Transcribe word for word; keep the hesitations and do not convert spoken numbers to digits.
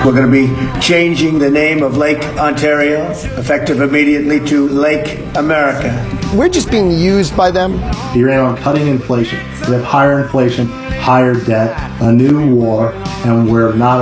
We're going to be changing the name of Lake Ontario, effective immediately, to Lake America. We're just being used by them. You're in on cutting inflation. We have higher inflation, higher debt, a new war, and we're not